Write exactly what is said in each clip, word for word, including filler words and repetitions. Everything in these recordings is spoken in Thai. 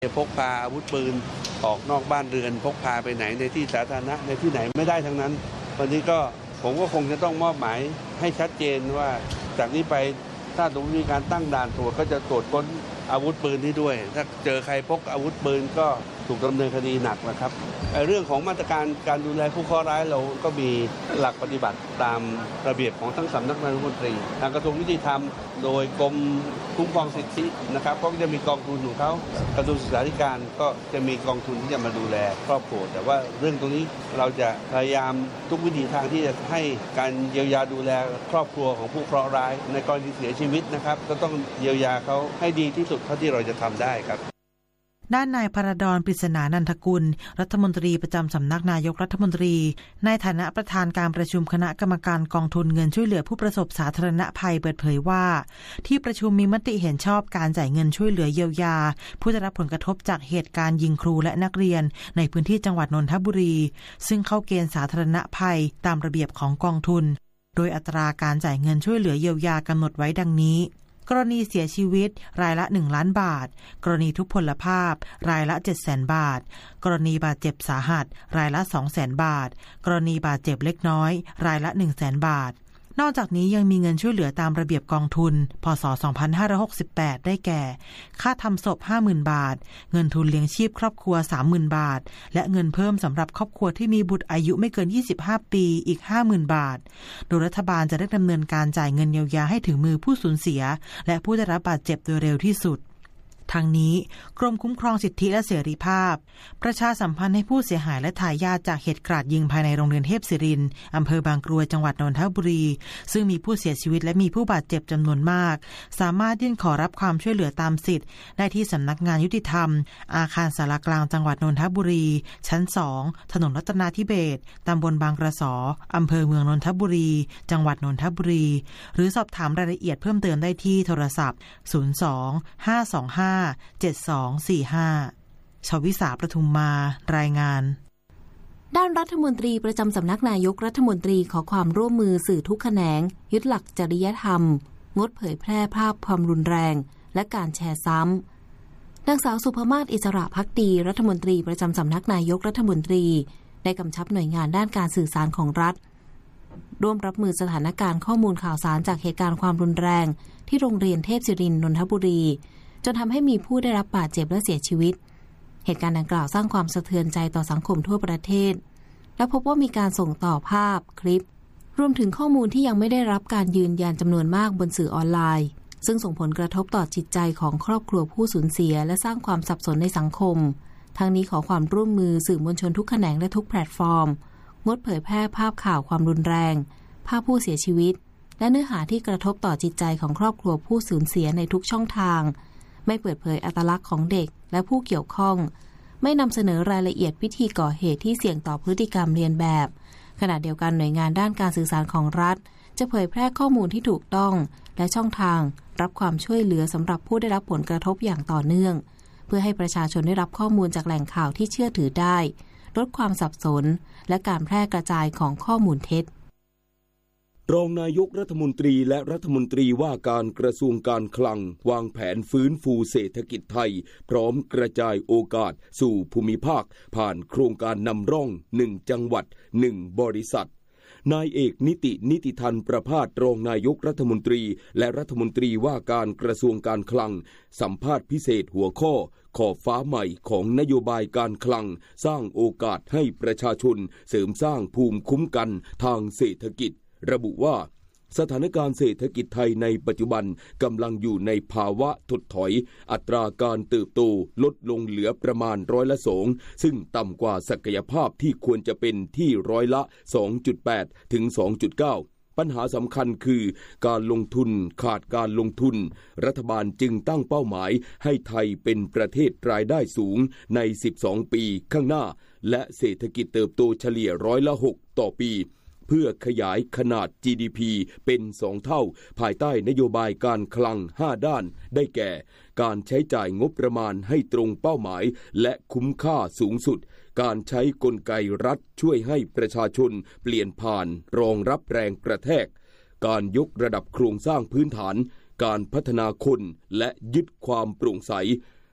พกพาอาวุธปืนออกนอกบ้านเรือนพกพาไปไหนในที่สาธารณะในที่ไหนไม่ได้ทั้งนั้นวันนี้ก็ผมก็คงจะต้องมอบหมายให้ชัดเจนว่าจากนี้ไปถ้าตรงมีการตั้งด่านตรวจก็จะตรวจค้นอาวุธปืนนี้ด้วยถ้าเจอใครพกอาวุธปืนก็ถูกดำเนินคดีหนักนะครับเรื่องของมาตรการการดูแลผู้เคราะห์ร้ายเราก็มีหลักปฏิบัติตามระเบียบของทั้งสำนักนายกรัฐมนตรีทางกระทรวงยุติธรรมโดยกรมคุ้มครองสิทธินะครับก็จะมีกองทุนของเขากระทรวงศึกษาธิการก็จะมีกองทุนที่จะมาดูแลครอบครัวแต่ว่าเรื่องตรงนี้เราจะพยายามทุกวิถีทางที่จะให้การเยียวยาดูแลครอบครัวของผู้เคราะห์ร้ายในกรณีเสียชีวิตนะครับก็ต้องเยียวยาเขาให้ดีที่สุดเท่าที่เราจะทำได้ครับด้านนายพระดร ปริศนานันทกุลรัฐมนตรีประจำสำนักนายกรัฐมนตรีในฐานะประธานการประชุมคณะกรรมการกองทุนเงินช่วยเหลือผู้ประสบสาธารณภัยเปิดเผยว่าที่ประชุมมีมติเห็นชอบการจ่ายเงินช่วยเหลือเยียวยาผู้ได้รับผลกระทบจากเหตุการณ์ยิงครูและนักเรียนในพื้นที่จังหวัดนนทบุรีซึ่งเข้าเกณฑ์สาธารณภัยตามระเบียบของกองทุนโดยอัตราการจ่ายเงินช่วยเหลือเยียวยากำหนดไว้ดังนี้กรณีเสียชีวิตรายละหนึ่งล้านบาทกรณีทุพพลภาพรายละ เจ็ดแสน บาทกรณีบาดเจ็บสาหัสรายละ สองแสน บาทกรณีบาดเจ็บเล็กน้อยรายละ หนึ่งแสน บาทนอกจากนี้ยังมีเงินช่วยเหลือตามระเบียบกองทุนพ.ศ. สองพันห้าร้อยหกสิบแปดได้แก่ค่าทำศพ ห้าหมื่น บาทเงินทุนเลี้ยงชีพครอบครัว สามหมื่น บาทและเงินเพิ่มสำหรับครอบครัวที่มีบุตรอายุไม่เกินยี่สิบห้าปีอีก ห้าหมื่น บาทโดยรัฐบาลจะได้ดำเนินการจ่ายเงินเยียวยาให้ถึงมือผู้สูญเสียและผู้ได้รับบาดเจ็บโดยเร็วที่สุดทางนี้กรมคุ้มครองสิทธิและเสรีภาพประชาสัมพันธ์ให้ผู้เสียหายและทายาทจากเหตุกราดยิงภายในโรงเรียนเทพศิรินทร์อำเภอบางกรวยจังหวัดนนทบุรีซึ่งมีผู้เสียชีวิตและมีผู้บาดเจ็บจำนวนมากสามารถยื่นขอรับความช่วยเหลือตามสิทธิ์ได้ที่สำนักงานยุติธรรมอาคารศาลากลางจังหวัดนนทบุรีชั้นสองถนนรัตนาธิเบศรตำบลบางกระสออำเภอเมืองนนทบุรีจังหวัดนนทบุรีหรือสอบถามรายละเอียดเพิ่มเติมได้ที่โทรศัพท์ศูนย์ สอง ห้า สอง ห้าเจ็ดสองสี่ห้า ชวิสาประทุมมารายงานด้านรัฐมนตรีประจำสำนักนายกรัฐมนตรีขอความร่วมมือสื่อทุกแขนงยึดหลักจริยธรรมงดเผยแพร่ภาพความรุนแรงและการแชร์ซ้ำนางสาวสุภมาศอิสระภักดีรัฐมนตรีประจำสำนักนายกรัฐมนตรีได้กำชับหน่วยงานด้านการสื่อสารของรัฐร่วมรับมือสถานการณ์ข้อมูลข่าวสารจากเหตุการณ์ความรุนแรงที่โรงเรียนเทพศิรินทร์นนทบุรีจนทำให้มีผู้ได้รับบาดเจ็บและเสียชีวิตเหตุการณ์ดังกล่าวสร้างความสะเทือนใจต่อสังคมทั่วประเทศและพบว่ามีการส่งต่อภาพคลิปรวมถึงข้อมูลที่ยังไม่ได้รับการยืนยันจำนวนมากบนสื่อออนไลน์ซึ่งส่งผลกระทบต่อจิตใจของครอบครัวผู้สูญเสียและสร้างความสับสนในสังคมทั้งนี้ขอความร่วมมือสื่อมวลชนทุกแขนงและทุกแพลตฟอร์มงดเผยแพร่ภาพข่าวความรุนแรงภาพผู้เสียชีวิตและเนื้อหาที่กระทบต่อจิตใจของครอบครัวผู้สูญเสียในทุกช่องทางไม่เปิดเผยอัตลักษณ์ของเด็กและผู้เกี่ยวข้องไม่นำเสนอรายละเอียดวิธีก่อเหตุที่เสี่ยงต่อพฤติกรรมเลียนแบบขณะเดียวกันหน่วยงานด้านการสื่อสารของรัฐจะเผยแพร่ข้อมูลที่ถูกต้องและช่องทางรับความช่วยเหลือสำหรับผู้ได้รับผลกระทบอย่างต่อเนื่องเพื่อให้ประชาชนได้รับข้อมูลจากแหล่งข่าวที่เชื่อถือได้ลดความสับสนและการแพร่กระจายของข้อมูลเท็จรองนายกรัฐมนตรีและรัฐมนตรีว่าการกระทรวงการคลังวางแผนฟื้นฟูเศรษฐกิจไทยพร้อมกระจายโอกาสสู่ภูมิภาคผ่านโครงการนำร่องหนึ่งจังหวัดหนึ่งบริษัทนายเอกนิตินิติธันประภาสรองนายกรัฐมนตรีและรัฐมนตรีว่าการกระทรวงการคลังสัมภาษณ์พิเศษหัวข้อขอบฟ้าใหม่ของนโยบายการคลังสร้างโอกาสให้ประชาชนเสริมสร้างภูมิคุ้มกันทางเศรษฐกิจระบุว่าสถานการณ์เศรษฐกิจไทยในปัจจุบันกำลังอยู่ในภาวะถดถอยอัตราการเติบโตลดลงเหลือประมาณร้อยละสองซึ่งต่ำกว่าศักยภาพที่ควรจะเป็นที่ร้อยละ สองจุดแปด ถึง สองจุดเก้า ปัญหาสำคัญคือการลงทุนขาดการลงทุนรัฐบาลจึงตั้งเป้าหมายให้ไทยเป็นประเทศรายได้สูงในสิบสองปีข้างหน้าและเศรษฐกิจเติบโตเฉลี่ยร้อยละหกต่อปีเพื่อขยายขนาด จี ดี พี เป็นสองเท่าภายใต้นโยบายการคลังห้าด้านได้แก่การใช้จ่ายงบประมาณให้ตรงเป้าหมายและคุ้มค่าสูงสุดการใช้กลไกรัฐช่วยให้ประชาชนเปลี่ยนผ่านรองรับแรงกระแทกการยกระดับโครงสร้างพื้นฐานการพัฒนาคนและยึดความโปร่งใส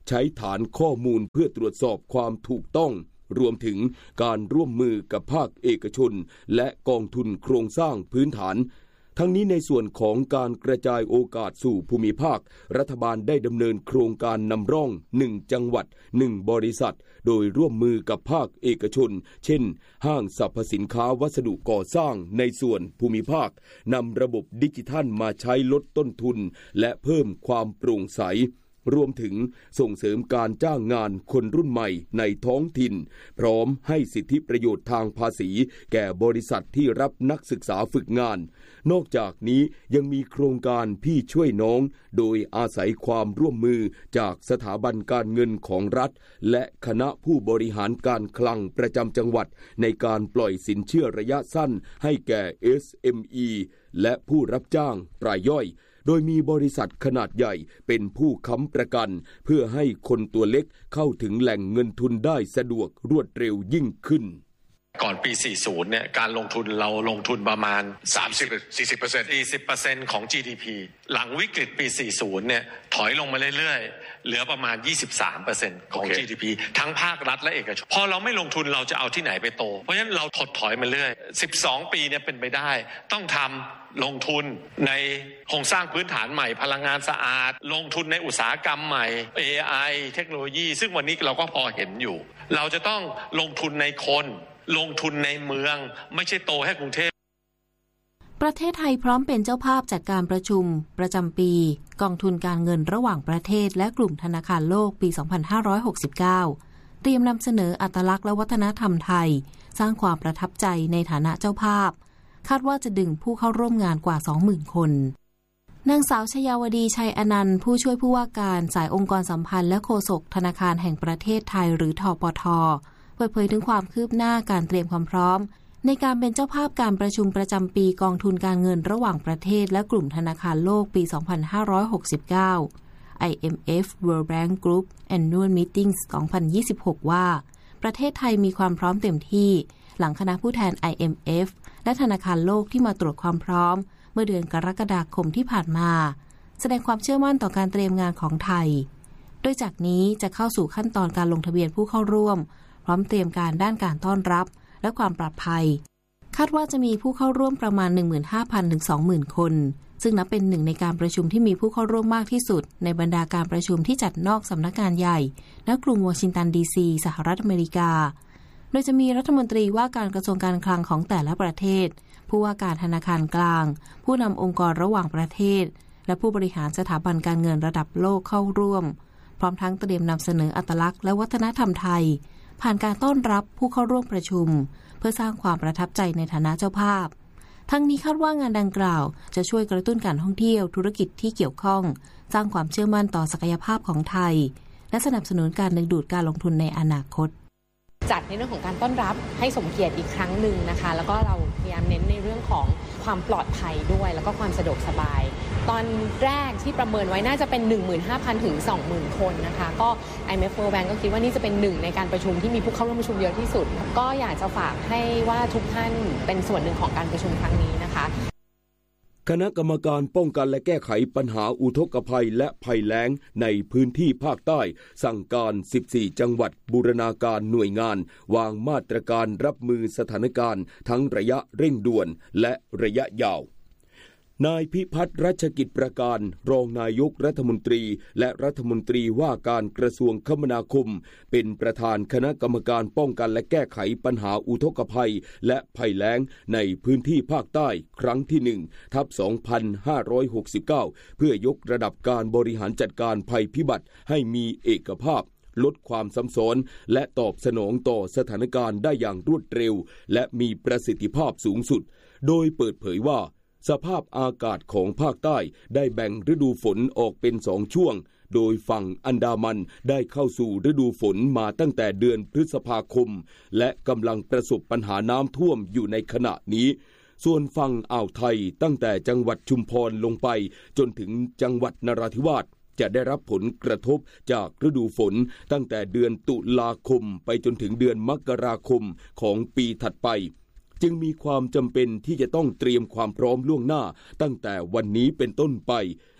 ใช้ฐานข้อมูลเพื่อตรวจสอบความถูกต้องรวมถึงการร่วมมือกับภาคเอกชนและกองทุนโครงสร้างพื้นฐานทั้งนี้ในส่วนของการกระจายโอกาสสู่ภูมิภาครัฐบาลได้ดำเนินโครงการนำร่องหนึ่งจังหวัดหนึ่งบริษัทโดยร่วมมือกับภาคเอกชนเช่นห้างสรรพสินค้าวัสดุก่อสร้างในส่วนภูมิภาคนำระบบดิจิทัลมาใช้ลดต้นทุนและเพิ่มความโปร่งใสรวมถึงส่งเสริมการจ้างงานคนรุ่นใหม่ในท้องถิ่นพร้อมให้สิทธิประโยชน์ทางภาษีแก่บริษัทที่รับนักศึกษาฝึกงานนอกจากนี้ยังมีโครงการพี่ช่วยน้องโดยอาศัยความร่วมมือจากสถาบันการเงินของรัฐและคณะผู้บริหารการคลังประจำจังหวัดในการปล่อยสินเชื่อระยะสั้นให้แก่ เอส เอ็ม อี และผู้รับจ้างรายย่อยโดยมีบริษัทขนาดใหญ่เป็นผู้ค้ำประกันเพื่อให้คนตัวเล็กเข้าถึงแหล่งเงินทุนได้สะดวกรวดเร็วยิ่งขึ้นก่อนปี สี่สิบ เนี่ยการลงทุนเราลงทุนประมาณ สามสิบ สี่สิบเปอร์เซ็นต์ สี่สิบเปอร์เซ็นต์ ของ จี ดี พี หลังวิกฤตปี สี่สิบ เนี่ยถอยลงมาเรื่อยๆเหลือประมาณ ยี่สิบสามเปอร์เซ็นต์ ของ okay. จี ดี พี ทั้งภาครัฐและเอกชนพอเราไม่ลงทุนเราจะเอาที่ไหนไปโตเพราะฉะนั้นเราถดถอยมาเรื่อยสิบสองปีเนี่ยเป็นไปได้ต้องทำลงทุนในโครงสร้างพื้นฐานใหม่พลังงานสะอาดลงทุนในอุตสาหกรรมใหม่ เอ ไอ เทคโนโลยีซึ่งวันนี้เราก็พอเห็นอยู่เราจะต้องลงทุนในคนลงทุนในเมืองไม่ใช่โตให้กรุงเทพประเทศไทยพร้อมเป็นเจ้าภาพจัดการประชุมประจำปีกองทุนการเงินระหว่างประเทศและกลุ่มธนาคารโลกปี สองพันห้าร้อยหกสิบเก้า เตรียมนำเสนออัตลักษณ์และวัฒนธรรมไทยสร้างความประทับใจในฐานะเจ้าภาพคาดว่าจะดึงผู้เข้าร่วมงานกว่า สองหมื่น คนนางสาวชยาวดีชัยอนันต์ผู้ช่วยผู้ว่าการสายองค์กรสัมพันธ์และโฆษกธนาคารแห่งประเทศไทยหรือธปท.เปิดเผยถึงความคืบหน้าการเตรียมความพร้อมในการเป็นเจ้าภาพการประชุมประจำปีกองทุนการเงินระหว่างประเทศและกลุ่มธนาคารโลกปี สองพันห้าร้อยหกสิบเก้า ไอ เอ็ม เอฟ World Bank Group Annual Meetings สองพันยี่สิบหก ว่าประเทศไทยมีความพร้อมเต็มที่หลังคณะผู้แทน ไอ เอ็ม เอฟ และธนาคารโลกที่มาตรวจความพร้อมเมื่อเดือนกรกฎาคมที่ผ่านมาแสดงความเชื่อมั่นต่อการเตรียมงานของไทยโดยจากนี้จะเข้าสู่ขั้นตอนการลงทะเบียนผู้เข้าร่วมพร้อมเตรียมการด้านการต้อนรับและความปลอดภัยคาดว่าจะมีผู้เข้าร่วมประมาณ หนึ่งหมื่นห้าพัน ถึง สองหมื่น คนซึ่งนับเป็นหนึ่งในการประชุมที่มีผู้เข้าร่วมมากที่สุดในบรรดาการประชุมที่จัดนอกสำนักงานใหญ่ณกรุงวอชิงตันดีซีสหรัฐอเมริกาโดยจะมีรัฐมนตรีว่าการกระทรวงการคลังของแต่ละประเทศผู้ว่าการธนาคารกลางผู้นำองค์กรระหว่างประเทศและผู้บริหารสถาบันการเงินระดับโลกเข้าร่วมพร้อมทั้งเตรียมนำเสนออัตลักษณ์และวัฒนธรรมไทยผ่านการต้อนรับผู้เข้าร่วมประชุมเพื่อสร้างความประทับใจในฐานะเจ้าภาพทั้งนี้คาดว่างานดังกล่าวจะช่วยกระตุ้นการท่องเที่ยวธุรกิจที่เกี่ยวข้องสร้างความเชื่อมั่นต่อศักยภาพของไทยและสนับสนุนการดึงดูดการลงทุนในอนาคตจัดในเรื่องของการต้อนรับให้สมเกียรติอีกครั้งหนึ่งนะคะแล้วก็เราพยายามเน้นในเรื่องของความปลอดภัยด้วยแล้วก็ความสะดวกสบายตอนแรกที่ประเมินไว้น่าจะเป็น หนึ่งหมื่นห้าพัน ถึง สองหมื่น คนนะคะก็ ไอ เอ็ม เอฟ World Bank ก็คิดว่านี่จะเป็นหนึ่งในการประชุมที่มีผู้เข้าร่วมประชุมเยอะที่สุดก็อยากจะฝากให้ว่าทุกท่านเป็นส่วนหนึ่งของการประชุมครั้งนี้นะคะคณะกรรมการป้องกันและแก้ไขปัญหาอุทกภัยและภัยแล้งในพื้นที่ภาคใต้สั่งการสิบสี่จังหวัดบูรณาการหน่วยงานวางมาตรการรับมือสถานการณ์ทั้งระยะเร่งด่วนและระยะยาวนายพิพัฒน์รัชกิจประการรองนายกรัฐมนตรีและรัฐมนตรีว่าการกระทรวงคมนาคมเป็นประธานคณะกรรมการป้องกันและแก้ไขปัญหาอุทกภัยและภัยแล้งในพื้นที่ภาคใต้ครั้งที่หนึ่งทับสองพันห้าร้อยหกสิบเก้าเพื่อยกระดับการบริหารจัดการภัยพิบัติให้มีเอกภาพลดความซ้ำซ้อนและตอบสนองต่อสถานการณ์ได้อย่างรวดเร็วและมีประสิทธิภาพสูงสุดโดยเปิดเผยว่าสภาพอากาศของภาคใต้ได้แบ่งฤดูฝนออกเป็นสองช่วงโดยฝั่งอันดามันได้เข้าสู่ฤดูฝนมาตั้งแต่เดือนพฤษภาคมและกำลังประสบปัญหาน้ำท่วมอยู่ในขณะนี้ส่วนฝั่งอ่าวไทยตั้งแต่จังหวัดชุมพรลงไปจนถึงจังหวัดนราธิวาสจะได้รับผลกระทบจากฤดูฝนตั้งแต่เดือนตุลาคมไปจนถึงเดือนมกราคมของปีถัดไปจึงมีความจำเป็นที่จะต้องเตรียมความพร้อมล่วงหน้าตั้งแต่วันนี้เป็นต้นไป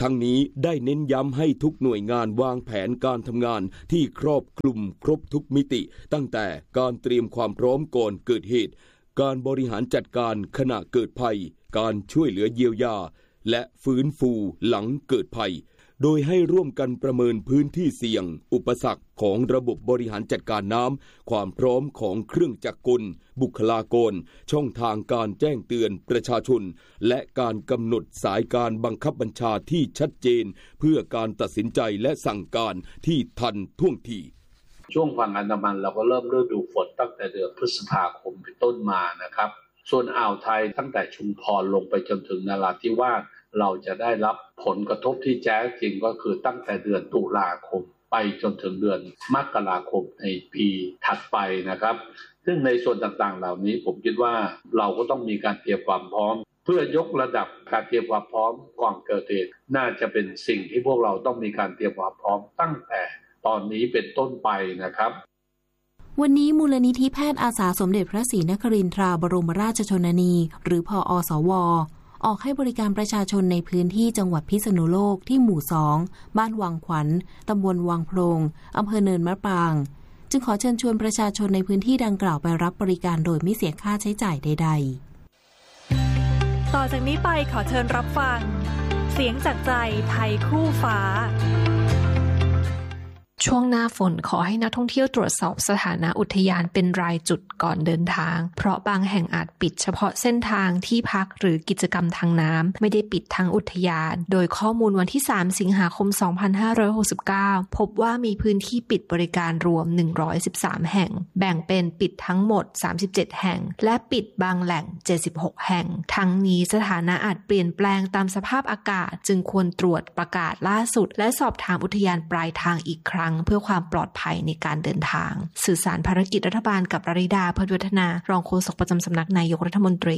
ทั้งนี้ได้เน้นย้ำให้ทุกหน่วยงานวางแผนการทำงานที่ครอบคลุมครบทุกมิติตั้งแต่การเตรียมความพร้อมก่อนเกิดเหตุการบริหารจัดการขณะเกิดภัยการช่วยเหลือเยียวยาและฟื้นฟูหลังเกิดภัยโดยให้ร่วมกันประเมินพื้นที่เสี่ยงอุปสรรคของระบบบริหารจัดการน้ำความพร้อมของเครื่องจักรกลบุคลากรช่องทางการแจ้งเตือนประชาชนและการกำหนดสายการบังคับบัญชาที่ชัดเจนเพื่อการตัดสินใจและสั่งการที่ทันท่วงทีช่วงฝั่งอันดามันเราก็เริ่มฤดูฝนตั้งแต่เดือนพฤษภาคมเป็นต้นมานะครับส่วนอ่าวไทยตั้งแต่ชุมพรลงไปจนถึงนราธิวาสเราจะได้รับผลกระทบที่แท้จริงก็คือตั้งแต่เดือนตุลาคมไปจนถึงเดือนมกราคมในปีถัดไปนะครับซึ่งในส่วนต่างๆเหล่านี้ผมคิดว่าเราก็ต้องมีการเตรียมความพร้อมเพื่อยกระดับการเตรียมความพร้อมก่อนเกิดเหตุน่าจะเป็นสิ่งที่พวกเราต้องมีการเตรียมความพร้อมตั้งแต่ตอนนี้เป็นต้นไปนะครับวันนี้มูลนิธิแพทย์อาสาสมเด็จพระศรีนครินทราบรมราชชนนีหรือพอสวออกให้บริการประชาชนในพื้นที่จังหวัดพิษณุโลกที่หมู่สองบ้านวังขวัญตำบลวังโพรงอำเภอเนินมะปรางจึงขอเชิญชวนประชาชนในพื้นที่ดังกล่าวไปรับบริการโดยไม่เสียค่าใช้จ่ายใดๆต่อจากนี้ไปขอเชิญรับฟังเสียงจากใจไทยคู่ฟ้าช่วงหน้าฝนขอให้นักท่องเที่ยวตรวจสอบสถานะอุทยานเป็นรายจุดก่อนเดินทางเพราะบางแห่งอาจปิดเฉพาะเส้นทางที่พักหรือกิจกรรมทางน้ำไม่ได้ปิดทั้งอุทยานโดยข้อมูลวันที่สามสิงหาคมสองพันห้าร้อยหกสิบเก้าพบว่ามีพื้นที่ปิดบริการรวมหนึ่งร้อยสิบสามแห่งแบ่งเป็นปิดทั้งหมดสามสิบเจ็ดแห่งและปิดบางแหล่งเจ็ดสิบหกแห่งทั้งนี้สถานะอาจเปลี่ยนแปลงตามสภาพอากาศจึงควรตรวจประกาศล่าสุดและสอบถามอุทยานปลายทางอีกครั้งเพื่อความปลอดภัยในการเดินทางสื่อสารภารกิจรัฐบาลกับราริดา เพิร์ทวัฒนารองโฆษกประจำสำนักนายกรัฐมนตรี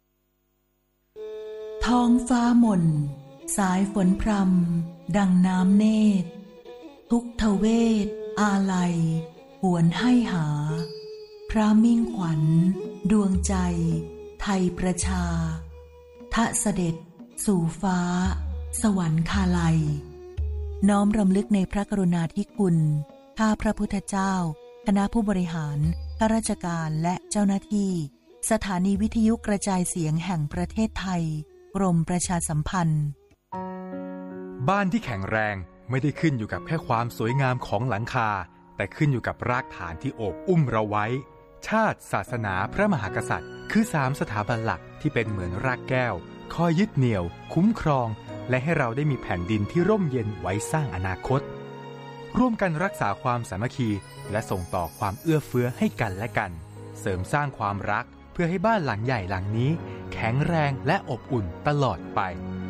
ท้องฟ้ามนสายฝนพรำดังน้ำเนตรทุกทเวศอาลัยหวนให้หาพระมิ่งขวัญดวงใจไทยประชาทะเสด็จสู่ฟ้าสวรรคาลัยน้อมรำลึกในพระกรุณาธิคุณข้าพระพุทธเจ้าคณะผู้บริหารข้าราชการและเจ้าหน้าที่สถานีวิทยุกระจายเสียงแห่งประเทศไทยกรมประชาสัมพันธ์บ้านที่แข็งแรงไม่ได้ขึ้นอยู่กับแค่ความสวยงามของหลังคาแต่ขึ้นอยู่กับรากฐานที่โอบอุ้มเราไว้ชาติศาสนาพระมหากษัตริย์คือสามสถาบันหลักที่เป็นเหมือนรากแก้วคอยยึดเหนี่ยวคุ้มครองและให้เราได้มีแผ่นดินที่ร่มเย็นไว้สร้างอนาคตร่วมกันรักษาความสามัคคีและส่งต่อความเอื้อเฟื้อให้กันและกันเสริมสร้างความรักเพื่อให้บ้านหลังใหญ่หลังนี้แข็งแรงและอบอุ่นตลอดไป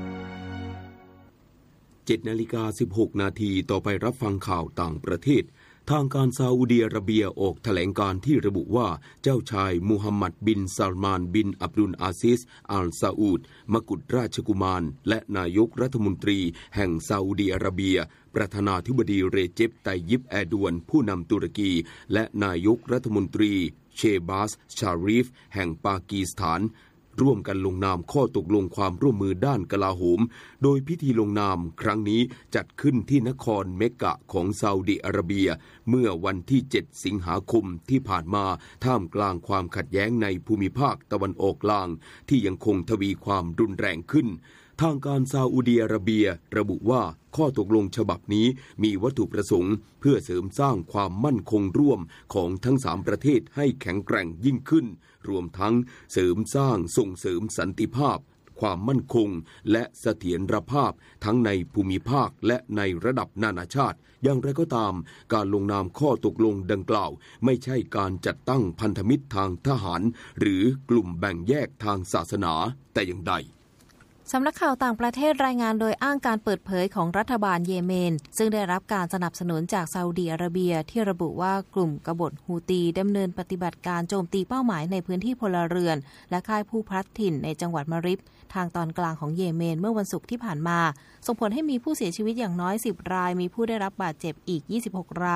เจ็ดนาฬิกาสิบหกนาทีต่อไปรับฟังข่าวต่างประเทศทางการซาอุดิอาระเบียออกแถลงการที่ระบุว่าเจ้าชายมูฮัมหมัดบินซัลมานบินอับดุลอาซิสอัลซาอุดมกุฎราชกุมารและนายกรัฐมนตรีแห่งซาอุดิอาระเบียประธานาธิบดีเรเจป ไตยิป แอร์ดวนผู้นำตุรกีและนายกรัฐมนตรีเชบาส ชารีฟแห่งปากีสถานร่วมกันลงนามข้อตกลงความร่วมมือด้านกลาโหมโดยพิธีลงนามครั้งนี้จัดขึ้นที่นครเมกกะของซาอุดิอาระเบียเมื่อวันที่เจ็ดสิงหาคมที่ผ่านมาท่ามกลางความขัดแย้งในภูมิภาคตะวันออกกลางที่ยังคงทวีความรุนแรงขึ้นทางการซาอุดิอาระเบียระบุว่าข้อตกลงฉบับนี้มีวัตถุประสงค์เพื่อเสริมสร้างความมั่นคงร่วมของทั้งสามประเทศให้แข็งแกร่งยิ่งขึ้นรวมทั้งเสริมสร้างส่งเสริมสันติภาพความมั่นคงและเสถียรภาพทั้งในภูมิภาคและในระดับนานาชาติอย่างไรก็ตามการลงนามข้อตกลงดังกล่าวไม่ใช่การจัดตั้งพันธมิตรทางทหารหรือกลุ่มแบ่งแยกทางศาสนาแต่อย่างใดสำนักข่าวต่างประเทศรายงานโดยอ้างการเปิดเผยของรัฐบาลเยเมนซึ่งได้รับการสนับสนุนจากซาอุดิอาระเบียที่ระบุว่ากลุ่มกบฏฮูตีดำเนินปฏิบัติการโจมตีเป้าหมายในพื้นที่พลเรือนและค่ายผู้พลัดถิ่นในจังหวัดมะริบทางตอนกลางของเยเมนเมื่อวันศุกร์ที่ผ่านมาส่งผลให้มีผู้เสียชีวิตอย่างน้อยสิบรายมีผู้ได้รับบาดเจ็บอีกยี่สิบหกราย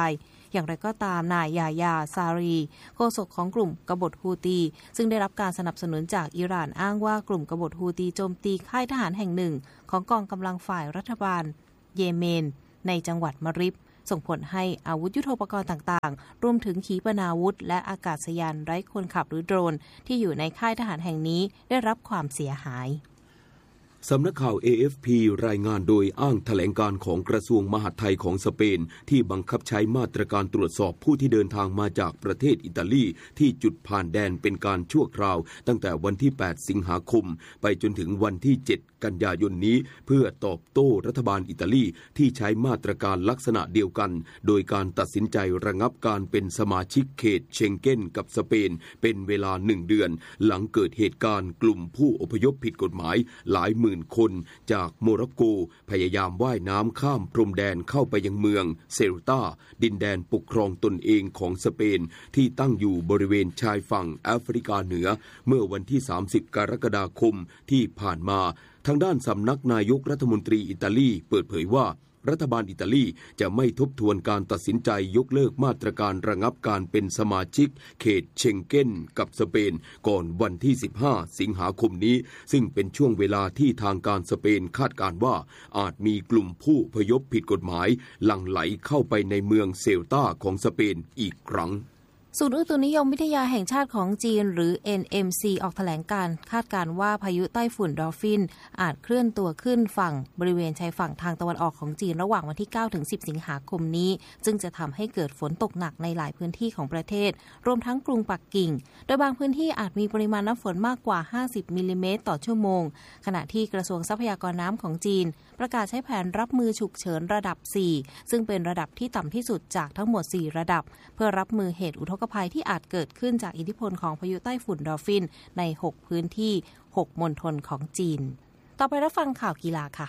อย่างไรก็ตามนายยายาซารีโฆษกของกลุ่มกบฏฮูตีซึ่งได้รับการสนับสนุนจากอิหร่านอ้างว่ากลุ่มกบฏฮูตีโจมตีค่ายทหารแห่งหนึ่งของกองกำลังฝ่ายรัฐบาลเยเมนในจังหวัดมะริบส่งผลให้อาวุธยุทโธปกรณ์ต่างๆรวมถึงขีปนาวุธและอากาศยานไร้คนขับหรือโดรนที่อยู่ในค่ายทหารแห่งนี้ได้รับความเสียหายสำนักข่าว เอ เอฟ พี รายงานโดยอ้างแถลงการของกระทรวงมหาดไทยของสเปนที่บังคับใช้มาตรการตรวจสอบผู้ที่เดินทางมาจากประเทศอิตาลีที่จุดผ่านแดนเป็นการชั่วคราวตั้งแต่วันที่แปดสิงหาคมไปจนถึงวันที่เจ็ดกันยายนนี้เพื่อตอบโต้รัฐบาลอิตาลีที่ใช้มาตรการลักษณะเดียวกันโดยการตัดสินใจระงับการเป็นสมาชิกเขตเชงเก้นกับสเปนเป็นเวลาหนึ่งเดือนหลังเกิดเหตุการณ์กลุ่มผู้อพยพผิดกฎหมายหลายหมื่นคนจากโมร็อกโกพยายามว่ายน้ำข้ามพรมแดนเข้าไปยังเมืองเซลตาดินแดนปกครองตนเองของสเปนที่ตั้งอยู่บริเวณชายฝั่งแอฟริกาเหนือเมื่อวันที่สามสิบกรกฎาคมที่ผ่านมาทางด้านสำนักนายกรัฐมนตรีอิตาลีเปิดเผยว่ารัฐบาลอิตาลีจะไม่ทบทวนการตัดสินใจยกเลิกมาตรการระงับการเป็นสมาชิกเขตเชงเก้นกับสเปนก่อนวันที่สิบห้าสิงหาคมนี้ซึ่งเป็นช่วงเวลาที่ทางการสเปนคาดการณ์ว่าอาจมีกลุ่มผู้อพยพผิดกฎหมายหลั่งไหลเข้าไปในเมืองเซลตาของสเปนอีกครั้งศูนย์อุตุนิยมวิทยาแห่งชาติของจีนหรือ เอ็น เอ็ม ซี ออกแถลงการคาดการณ์ว่าพายุไต้ฝุ่นดอลฟินอาจเคลื่อนตัวขึ้นฝั่งบริเวณชายฝั่งทางตะวันออกของจีนระหว่างวันที่ เก้าถึงสิบ สิงหาคมนี้ซึ่งจะทำให้เกิดฝนตกหนักในหลายพื้นที่ของประเทศรวมทั้งกรุงปักกิ่งโดยบางพื้นที่อาจมีปริมาณน้ำฝนมากกว่าห้าสิบมิลลิเมตรต่อชั่วโมงขณะที่กระทรวงทรัพยากรน้ำของจีนประกาศใช้แผนรับมือฉุกเฉินระดับสี่ซึ่งเป็นระดับที่ต่ำที่สุดจากทั้งหมดสี่ระดับเพื่อรับมือเหตุอุทกภัยที่อาจเกิดขึ้นจากอิทธิพลของพายุไต้ฝุ่นดอลฟินในหกพื้นที่หกมณฑลของจีนต่อไปรับฟังข่าวกีฬาค่ะ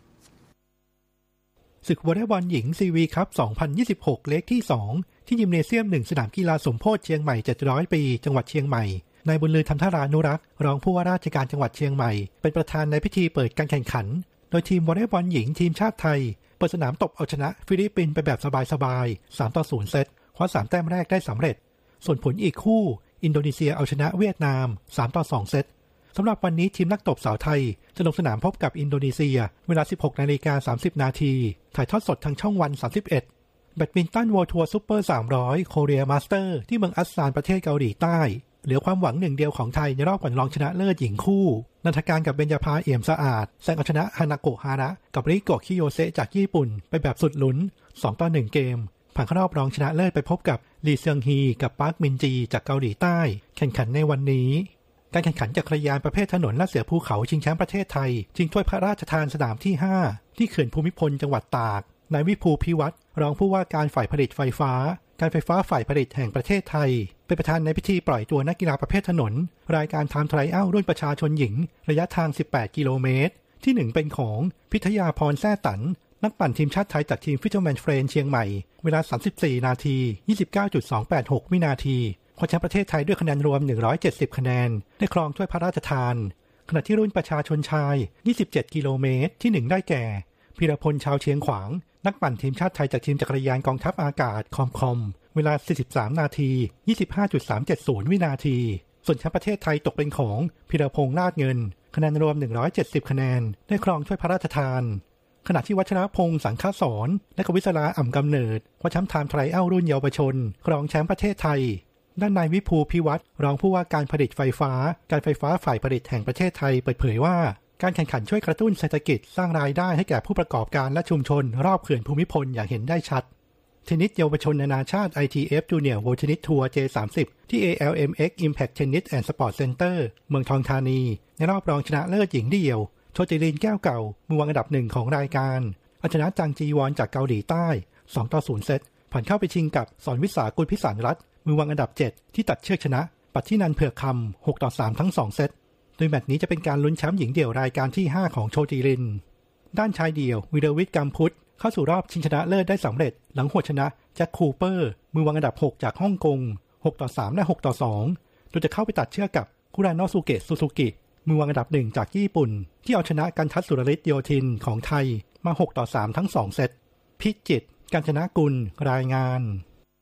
ศึกวอลเลย์บอลหญิงซีวีคัพสองพันยี่สิบหกเลขที่สองที่ยิมเนเซียมหนึ่งสนามกีฬาสมโพธิเชียงใหม่เจ็ดร้อยปีจังหวัดเชียงใหม่นายบุญลือธรรมธารานุรักษ์รองผู้ว่าราชการจังหวัดเชียงใหม่เป็นประธานในพิธีเปิดการแข่งขันโดยทีมวอลเลย์บอลหญิงทีมชาติไทยเปิดสนามตบเอาชนะฟิลิปปินส์ไปแบบสบายๆสามต่อศูนย์เซตคว้าสามแต้มแรกได้สำเร็จส่วนผลอีกคู่อินโดนีเซียเอาชนะเวียดนามสามต่อสองเซตสำหรับวันนี้ทีมนักตบสาวไทยจะลงสนามพบกับอินโดนีเซียเวลา สิบหกนาฬิกาสามสิบนาทีถ่ายทอดสดทางช่องวันสามสิบเอ็ดแบดมินตันเวิลด์ทัวร์ซุปเปอร์สามร้อยโคเรียมาสเตอร์ที่เมืองอัสซานประเทศเกาหลีใต้เหลือความหวังหนึ่งเดียวของไทยในรอบก่อนรองชนะเลิศหญิงคู่นันทการกับเบญญาภาเอี่ยมสะอาดแซงเอาชนะฮานาโกะฮาระกับริโกะคิโยเซะจากญี่ปุ่นไปแบบสุดลุ้นสองต่อหนึ่งเกมผ่านเข้ารอบรองชนะเลิศไปพบกับลีเซียงฮีกับปาร์คมินจีจากเกาหลีใต้แข่งขันในวันนี้การแข่งขันจักรยานประเภทถนนและเสือภูเขาชิงแชมป์ประเทศไทยชิงถ้วยพระราชทานสนามที่ห้าที่เขื่อนภูมิพลจังหวัดตากนายวิภูพิวัตรรองผู้ว่าการฝ่ายผลิตไฟฟ้าการไฟฟ้าฝ่ายผลิตแห่งประเทศไทยเป็นประธานในพิธีปล่อยตัวนักกีฬาประเภทถนนรายการไทม์ไทรอัลรุ่นประชาชนหญิงระยะทางสิบแปดกิโลเมตรที่หนึ่งเป็นของพิทยาพรแซ่ตันนักปั่นทีมชาติไทยจากทีมฟิชเชอร์แมนเฟรนเชียงใหม่เวลา สามสิบสี่นาที ยี่สิบเก้าจุดสองแปดหก วินาทีคว้าแชมป์ประเทศไทยด้วยคะแนนรวมหนึ่งร้อยเจ็ดสิบคะแนนได้ครองถ้วยพระราชทานขณะที่รุ่นประชาชนชายยี่สิบเจ็ดกิโลเมตรที่หนึ่งได้แก่พีรพลชาวเชียงขวางนักปั่นทีมชาติไทยจากทีมจักรยานกองทัพอากาศคอมคอมเวลา สี่สิบสามนาที ยี่สิบห้าจุดสามเจ็ดศูนย์ วินาทีส่วนแชมป์ประเทศไทยตกเป็นของพีรพงษ์ลาดเงินคะแนนรวมหนึ่งร้อยเจ็ดสิบคะแนนได้ครองถ้วยพระราชทานขณะที่วัชรพงษ์สังฆสอนและกวิศราอ่ำกำเนิดคว้าแชมป์ไทม์ไทรอัลรุ่นเยาวชนครองแชมป์ประเทศไทยด้านนายวิภูพิวัตรรองผู้ว่าการผลิตไฟฟ้าการไฟฟ้าฝ่ายผลิตแห่งประเทศไทยเปิดเผยว่าการแข่งขันช่วยกระตุ้นเศรษฐกิจสร้างรายได้ให้แก่ผู้ประกอบการและชุมชนรอบเขื่อนภูมิพลอย่างเห็นได้ชัดเทนนิสเยาวชนนานาชาติ ไอ ที เอฟ Junior World Tennis Tour เจ สามสิบ ที่ เอ แอล เอ็ม เอ็กซ์ Impact Tennis and Sport Center เมืองทองธานีในรอบรองชนะเลิศหญิงเดี่ยวโชติรินแก้วเก่ามือวางอันดับหนึ่งของรายการเอาชนะจางจีวอนจากเกาหลีใต้สองต่อศูนย์เซตผ่านเข้าไปชิงกับสอนวิสากุลพิสารรัตน์มือวางอันดับเจ็ดที่ตัดเชือกชนะปัทที่นันเผือกคำหกต่อสามทั้งสองเซตโดยแมตช์นี้จะเป็นการลุ้นแชมป์หญิงเดี่ยวรายการที่ห้าของโชติรินด้านชายเดี่ยววิรวิทย์กัมพุทธเข้าสู่รอบชิงชนะเลิศได้สำเร็จหลังหวดชนะแจ็คคูเปอร์มือวางอันดับหกจากฮ่องกงหกต่อสามและหกต่อสองโดยจะเข้าไปตัดเชือกกับคุราโนสุเกะซูซูกิมือวางอันดับหนึ่งจากญี่ปุ่นที่เอาชนะกันทัศสุรฤทธิ์โยธินของไทยมาหกต่อสามทั้งสองเซตพิจิตรกาญจนกุลรายงาน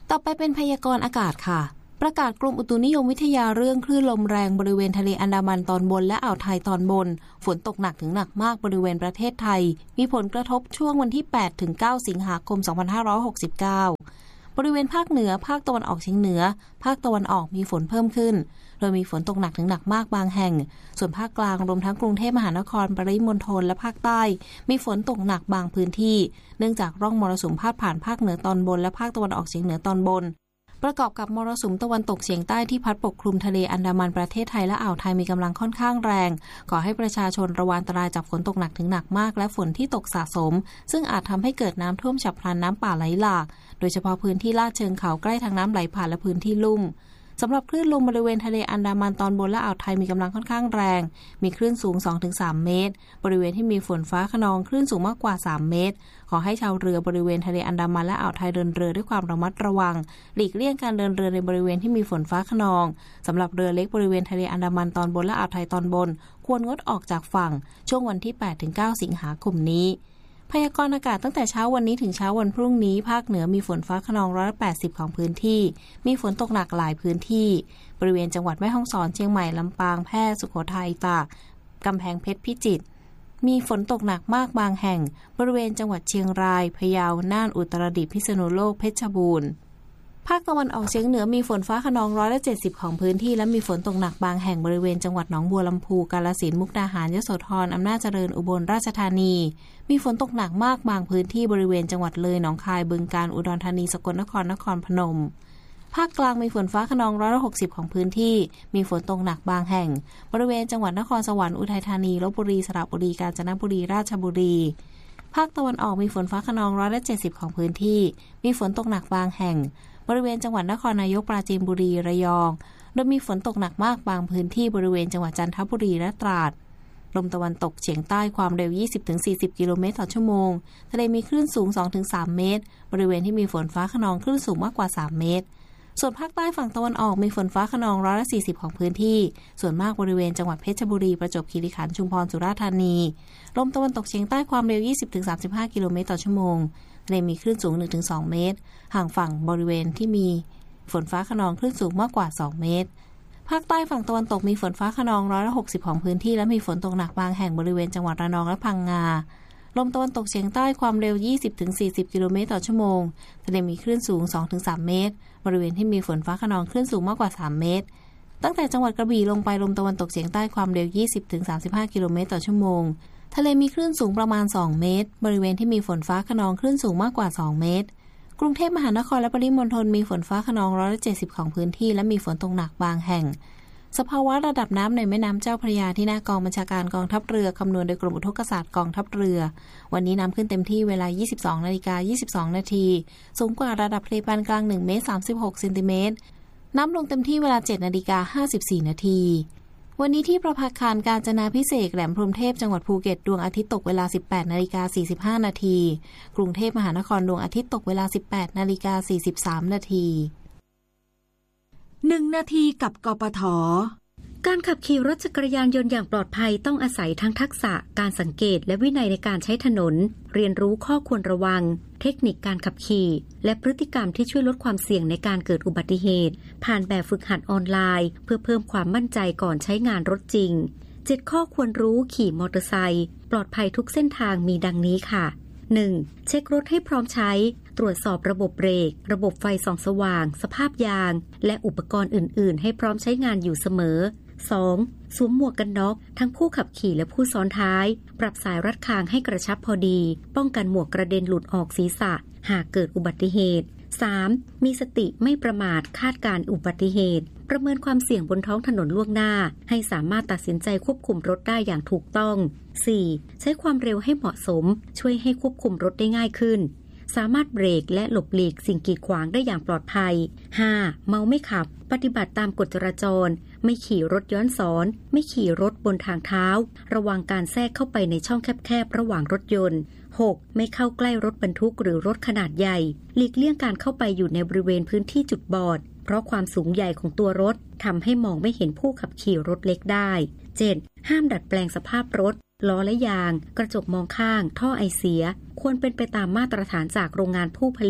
ต่อไปเป็นพยากรณ์อากาศค่ะประกาศกรมอุตุนิยมวิทยาเรื่องคลื่นลมแรงบริเวณทะเลอันดามันตอนบนและอ่าวไทยตอนบนฝนตกหนักถึงหนักมากบริเวณประเทศไทยมีผลกระทบช่วงวันที่ แปดถึงเก้า สิงหาคม สองพันห้าร้อยหกสิบเก้า บริเวณภาคเหนือภาคตะวันออกเฉียงเหนือภาคตะวันออกมีฝนเพิ่มขึ้นโดยมีฝนตกหนักถึงหนักมากบางแห่งส่วนภาคกลางรวมทั้งกรุงเทพมหานครปริมณฑลและภาคใต้มีฝนตกหนักบางพื้นที่เนื่องจากร่องมรสุมพาดผ่านภาคเหนือตอนบนและภาคตะวันออกเฉียงเหนือตอนบนประกอบกับมรสุมตะวันตกเฉียงใต้ที่พัดปกคลุมทะเลอันดามันประเทศไทยและอ่าวไทยมีกำลังค่อนข้างแรงขอให้ประชาชนระวังอันตรายจากฝนตกหนักถึงหนักมากและฝนที่ตกสะสมซึ่งอาจทำให้เกิดน้ำท่วมฉับพลันน้ำป่าไหลหลากโดยเฉพาะพื้นที่ลาดเชิงเขาใกล้ทางน้ำไหลผ่านและพื้นที่ลุ่มสำหรับคลื่นลมบริเวณทะเลอันดามันตอนบนและอ่าวไทยมีกำลังค่อนข้างแรงมีคลื่นสูง สองถึงสาม เมตรบริเวณที่มีฝนฟ้าคะนองคลื่นสูงมากกว่าสามเมตรขอให้ชาวเรือบริเวณทะเลอันดามันและอ่าวไทยเดินเรือด้วยความระมัดระวังหลีกเลี่ยงการเดินเรือในบริเวณที่มีฝนฟ้าคะนองสำหรับเรือเล็กบริเวณทะเลอันดามันตอนบนและอ่าวไทยตอนบนควรงดออกจากฝั่งช่วงวันที่ แปดถึงเก้า สิงหาคมนี้พยากรณ์อากาศตั้งแต่เช้าวันนี้ถึงเช้าวันพรุ่งนี้ภาคเหนือมีฝนฟ้าคะนองร้อยละแปดสิบของพื้นที่มีฝนตกหนักหลายพื้นที่บริเวณจังหวัดแม่ฮ่องสอนเชียงใหม่ลำปางแพร่สุโขทัยตากกำแพงเพชรพิจิตรมีฝนตกหนักมากบางแห่งบริเวณจังหวัดเชียงรายพะเยาน่านอุตรดิตถ์พิษณุโลกเพชรบูรณ์ภาคตะวันออกเฉียงเหนือมีฝนฟ้าคะนองร้อยละเจ็ดสิบของพื้นที่และมีฝนตกหนักบางแห่งบริเวณจังหวัดหนองบัวลำพูกาฬสินธุ์มุกดาหารยโสธรอำนาจเจริญอุบลราชธานีมีฝนตกหนักมากบางพื้นที่บริเวณจังหวัดเลยหนองคายบึงกาฬอุดรธานีสกลนครนครพนมภาคกลางมีฝนฟ้าคะนองร้อยละหกสิบของพื้นที่มีฝนตกหนักบางแห่งบริเวณจังหวัดนครสวรรค์อุทัยธานีลพบุรีสระบุรีกาญจนบุรีราชบุรีภาคตะวันออกมีฝนฟ้าคะนองร้อยละเจ็ดสิบของพื้นที่มีฝนตกหนักบางแห่งบริเวณจังหวัดนครนายกปราจีนบุรีระยองโดยมีฝนตกหนักมากบางพื้นที่บริเวณจังหวัดจันทบุรีและตราดลมตะวันตกเฉียงใต้ความเร็ว ยี่สิบถึงสี่สิบ กิโลเมตรต่อชั่วโมงทะเลมีคลื่นสูง สองถึงสาม เมตรบริเวณที่มีฝนฟ้าคะนองคลื่นสูงมากกว่าสามเมตรส่วนภาคใต้ฝั่งตะวันออกมีฝนฟ้าคะนองร้อยละสี่สิบของพื้นที่ส่วนมากบริเวณจังหวัดเพชรบุรีประจวบคีรีขันธ์ชุมพรสุราษฎร์ธานีลมตะวันตกเฉียงใต้ความเร็ว ยี่สิบถึงสามสิบห้า กิโลเมตรต่อชั่วโมงทะเลมีคลื่นสูง หนึ่งถึงสอง เมตรห่างฝั่งบริเวณที่มีฝนฟ้าคะนองคลื่นสูงมากกว่าสองเมตรภาคใต้ฝั่งตะวันตกมีฝนฟ้าคะนองร้อยละหกสิบของพื้นที่และมีฝนตกหนักบางแห่งบริเวณจังหวัดระนองและพังงาลมตะวันตกเฉียงใต้ความเร็ว ยี่สิบถึงสี่สิบ กิโลเมตรต่อชั่วโมงทะเลมีคลื่นสูง สองถึงสาม เมตรบริเวณที่มีฝนฟ้าคะนองคลื่นสูงมากกว่าสามเมตรตั้งแต่จังหวัดกระบี่ลงไปลมตะวันตกเฉียงใต้ความเร็ว ยี่สิบถึงสามสิบห้า กิโลเมตรต่อชั่วโมงทะเลมีคลื่นสูงประมาณสองเมตรบริเวณที่มีฝนฟ้าคะนองคลื่นสูงมากกว่าสองเมตรกรุงเทพมหานครและปริมณฑลมีฝนฟ้าคะนองร้อยละเจ็ดสิบของพื้นที่และมีฝนตกหนักบางแห่งสภาวะระดับน้ำในแม่น้ำเจ้าพระยาที่หน้ากองบัญชาการกองทัพเรือคำนวณโดยกรมอุทกศาสตร์กองทัพเรือวันนี้น้ำขึ้นเต็มที่เวลา ยี่สิบสองนาฬิกายี่สิบสองนาทีสูงกว่าระดับทะเลปานกลางหนึ่งเมตรสามสิบหกเซนติเมตรน้ำลงเต็มที่เวลา เจ็ดนาฬิกาห้าสิบสี่นาทีวันนี้ที่ประภาคารกาญจนาภิเษกแหลมพรหมเทพจังหวัดภูเก็ตดวงอาทิตย์ตกเวลา สิบแปดนาฬิกาสี่สิบห้านาทีกรุงเทพมหานครดวงอาทิตย์ตกเวลา สิบแปดนาฬิกาสี่สิบสามนาทีหนึ่งนาทีกับกปท. การขับขี่รถจักรยานยนต์อย่างปลอดภัยต้องอาศัยทั้งทักษะการสังเกตและวินัยในการใช้ถนนเรียนรู้ข้อควรระวังเทคนิคการขับขี่และพฤติกรรมที่ช่วยลดความเสี่ยงในการเกิดอุบัติเหตุผ่านแบบฝึกหัดออนไลน์เพื่อเพิ่มความมั่นใจก่อนใช้งานรถจริงเจ็ดข้อควรรู้ขี่มอเตอร์ไซค์ปลอดภัยทุกเส้นทางมีดังนี้ค่ะ หนึ่ง. เช็ครถให้พร้อมใช้ตรวจสอบระบบเบรกระบบไฟส่องสว่างสภาพยางและอุปกรณ์อื่นๆให้พร้อมใช้งานอยู่เสมอสอง. สวมหมวกกันน็อกทั้งผู้ขับขี่และผู้ซ้อนท้ายปรับสายรัดคางให้กระชับพอดีป้องกันหมวกกระเด็นหลุดออกศีรษะหากเกิดอุบัติเหตุ สาม. มีสติไม่ประมาทคาดการอุบัติเหตุประเมินความเสี่ยงบนท้องถนนล่วงหน้าให้สามารถตัดสินใจควบคุมรถได้อย่างถูกต้อง สี่. ใช้ความเร็วให้เหมาะสมช่วยให้ควบคุมรถได้ง่ายขึ้นสามารถเบรกและหลบหลีกสิ่งกีดขวางได้อย่างปลอดภัย ห้า. เมาไม่ขับปฏิบัติตามกฎจราจรไม่ขี่รถย้อนสอนไม่ขี่รถบนทางเท้าระวังการแทรกเข้าไปในช่องแคบๆระหว่างรถยนต์ หก. ไม่เข้าใกล้รถบรรทุกหรือรถขนาดใหญ่หลีกเลี่ยงการเข้าไปอยู่ในบริเวณพื้นที่จุดบอดเพราะความสูงใหญ่ของตัวรถทำให้มองไม่เห็นผู้ขับขี่รถเล็กได้ เจ็ด. ห้ามดัดแปลงสภาพรถล้อและยางกระจกมองข้างท่อไอเสียควรเป็นไปตามมาตรฐานจากโรงงานผู้ผลิต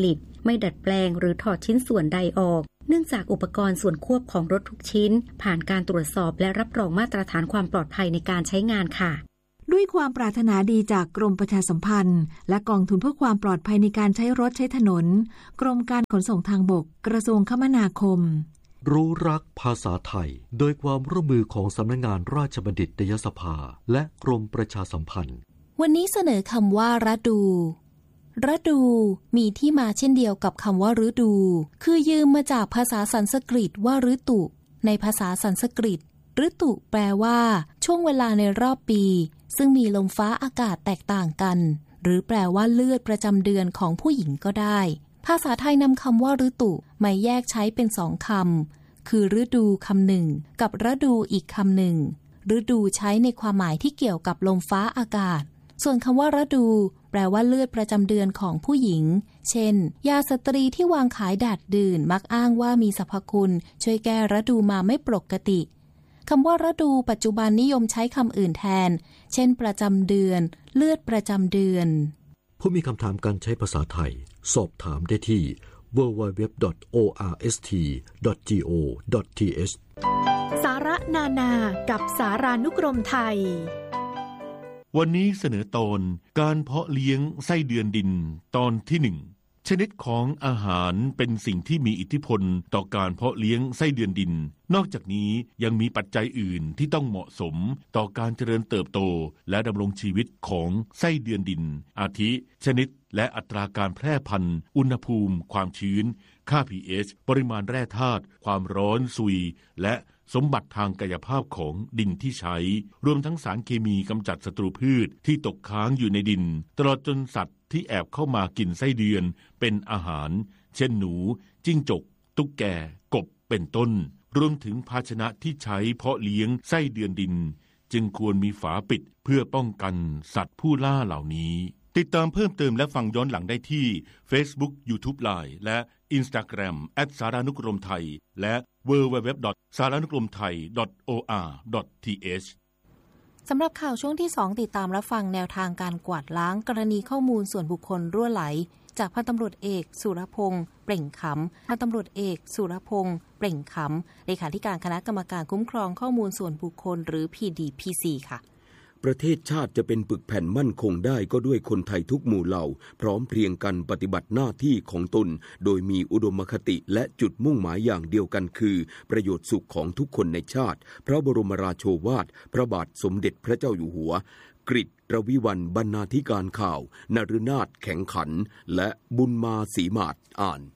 ไม่ดัดแปลงหรือถอดชิ้นส่วนใดออกเนื่องจากอุปกรณ์ส่วนควบของรถทุกชิ้นผ่านการตรวจสอบและรับรองมาตรฐานความปลอดภัยในการใช้งานค่ะด้วยความปรารถนาดีจากกรมประชาสัมพันธ์และกองทุนเพื่อความปลอดภัยในการใช้รถใช้ถนนกรมการขนส่งทางบกกระทรวงคมนาคมรู้รักภาษาไทยโดยความร่วมมือของสำนักงานราชบัณฑิตยสภาและกรมประชาสัมพันธ์วันนี้เสนอคำว่าฤดูฤดูมีที่มาเช่นเดียวกับคำว่าฤดูคือยืมมาจากภาษาสันสกฤตว่าฤตุในภาษาสันสกฤตฤตุแปลว่าช่วงเวลาในรอบปีซึ่งมีลมฟ้าอากาศแตกต่างกันหรือแปลว่าเลือดประจำเดือนของผู้หญิงก็ได้ภาษาไทยนำคำว่าฤตุมาแยกใช้เป็นสองคำคือฤดูคำหนึ่งกับฤดูอีกคำหนึ่งฤดูใช้ในความหมายที่เกี่ยวกับลมฟ้าอากาศส่วนคำว่าฤดูแปลว่าเลือดประจำเดือนของผู้หญิงเช่นยาสตรีที่วางขายดาดดื่นมักอ้างว่ามีสรรพคุณช่วยแก้ฤดูมาไม่ปกติคำว่าฤดูปัจจุบันนิยมใช้คำอื่นแทนเช่นประจำเดือนเลือดประจำเดือนผู้มีคำถามการใช้ภาษาไทยสอบถามได้ที่ ดับเบิลยู ดับเบิลยู ดับเบิลยู ดอท โอ อาร์ เอส ที ดอท จี โอ ดอท ที เอชสาระนานากับสารานุกรมไทยวันนี้เสนอตอนการเพาะเลี้ยงไส้เดือนดินตอนที่หนึ่งชนิดของอาหารเป็นสิ่งที่มีอิทธิพลต่อการเพาะเลี้ยงไส้เดือนดินนอกจากนี้ยังมีปัจจัยอื่นที่ต้องเหมาะสมต่อการเจริญเติบโตและดำรงชีวิตของไส้เดือนดินอาทิชนิดและอัตราการแพร่พันธุ์อุณหภูมิความชื้นค่า pH ปริมาณแร่ธาตุความร้อนซุยและสมบัติทางกายภาพของดินที่ใช้รวมทั้งสารเคมีกำจัดศัตรูพืชที่ตกค้างอยู่ในดินตลอดจนสัตว์ที่แอบเข้ามากินไส้เดือนเป็นอาหารเช่นหนูจิ้งจกตุ๊กแกกบเป็นต้นรวมถึงภาชนะที่ใช้เพาะเลี้ยงไส้เดือนดินจึงควรมีฝาปิดเพื่อป้องกันสัตว์ผู้ล่าเหล่านี้ติดตามเพิ่มเติมและฟังย้อนหลังได้ที่ Facebook YouTube Line และ Instagram แอท สารานุกรมไทยและ ดับเบิลยู ดับเบิลยู ดับเบิลยู ดอท สารานุกรมไทย ดอท โอ อาร์ ดอท ที เอชสำหรับข่าวช่วงที่สองติดตามรับฟังแนวทางการกวาดล้างกรณีข้อมูลส่วนบุคคลรั่วไหลจากพันตำรวจเอกสุรพงษ์เปล่งขำพันตำรวจเอกสุรพงษ์เปล่งขำเลขาธิการคณะกรรมการคุ้มครองข้อมูลส่วนบุคคลหรือ พี ดี พี ซี ค่ะประเทศชาติจะเป็นปึกแผ่นมั่นคงได้ก็ด้วยคนไทยทุกหมู่เหล่าพร้อมเพรียงกันปฏิบัติหน้าที่ของตนโดยมีอุดมคติและจุดมุ่งหมายอย่างเดียวกันคือประโยชน์สุขของทุกคนในชาติพระบรมราโชวาทพระบาทสมเด็จพระเจ้าอยู่หัวกฤษรวิวรรณบรรณาธิการข่าวนฤนาถแข็งขันและบุญมาศรีมาศอ่าน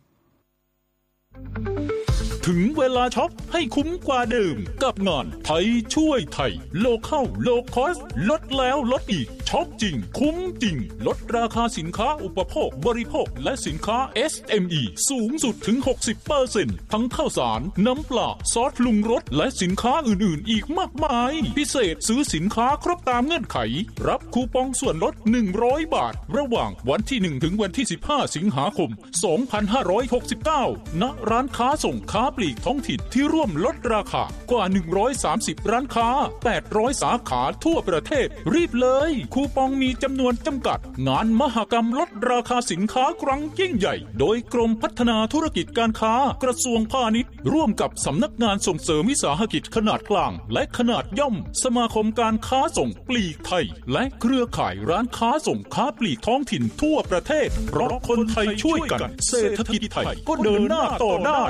ถึงเวลาช็อปให้คุ้มกว่าเดิมกับงานไทยช่วยไทยโลคอลโลคอสลดแล้วลดอีกช็อปจริงคุ้มจริงลดราคาสินค้าอุปโภคบริโภคและสินค้า เอส เอ็ม อี สูงสุดถึง หกสิบเปอร์เซ็นต์ ทั้งข้าวสารน้ำปลาซอสปรุงรสและสินค้าอื่นๆอีกมากมายพิเศษซื้อสินค้าครบตามเงื่อนไขรับคูปองส่วนลดหนึ่งร้อยบาทระหว่างวันที่หนึ่งถึงวันที่สิบห้าสิงหาคมสองพันห้าร้อยหกสิบเก้าณร้านค้าส่งค้าปลีกท้องถิ่นที่ร่วมลดราคากว่าหนึ่งร้อยสามสิบร้านค้าแปดร้อยสาขาทั่วประเทศรีบเลยคูปองมีจำนวนจำกัดงานมหกรรมลดราคาสินค้าครั้งยิ่งใหญ่โดยกรมพัฒนาธุรกิจการค้ากระทรวงพาณิชย์ร่วมกับสำนักงานส่งเสริมวิสาหกิจขนาดกลางและขนาดย่อมสมาคมการค้าส่งปลีกไทยและเครือข่ายร้านค้าส่งค้าปลีกท้องถิ่นทั่วประเทศเพราะคนไทยช่วยกันเศรษฐกิจไทยก็เดินหน้าต่อได้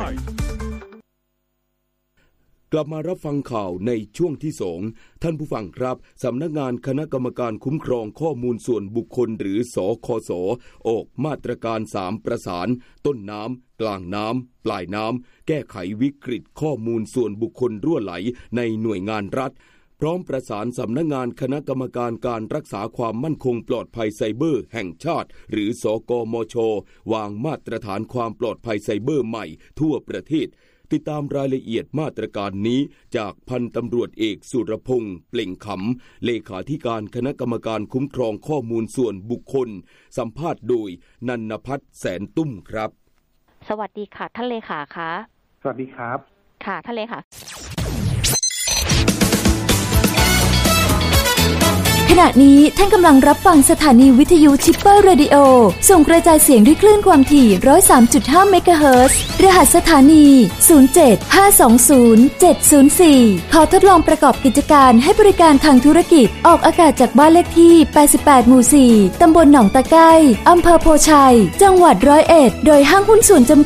กลับมารับฟังข่าวในช่วงที่สองท่านผู้ฟังครับสำนักงานคณะกรรมการคุ้มครองข้อมูลส่วนบุคคลหรือสคส.ออกมาตรการสามประสานต้นน้ำกลางน้ำปลายน้ำแก้ไขวิกฤตข้อมูลส่วนบุคคลรั่วไหลในหน่วยงานรัฐพร้อมประสานสำนักงานคณะกรรมการการรักษาความมั่นคงปลอดภัยไซเบอร์แห่งชาติหรือสกมช.วางมาตรฐานความปลอดภัยไซเบอร์ใหม่ทั่วประเทศติดตามรายละเอียดมาตรการนี้จากพันตำรวจเอกสุรพงษ์เปล่งขำเลขาธิการคณะกรรมการคุ้มครองข้อมูลส่วนบุคคลสัมภาษณ์โดยนันภัทรแสนตุ้มครับสวัสดีค่ะท่านเลขาคะสวัสดีครับค่ะท่านเลขาขณะนี้ท่านกำลังรับฟังสถานีวิทยุชิปเปอร์เรดิโอส่งกระจายเสียงด้วยคลื่นความถี่ หนึ่งร้อยสามจุดห้า เมกะเฮิรตซ์รหัสสถานี ศูนย์ เจ็ด ห้า สอง ศูนย์ เจ็ด ศูนย์ สี่ ขอทดลองประกอบกิจการให้บริการทางธุรกิจออกอากาศจากบ้านเลขที่ แปดสิบแปด หมู่ สี่ ตำบลหนองตะไก้อำเภอโพชัยจังหวัดร้อยเอ็ดโดยห้างหุ้นส่วนจำ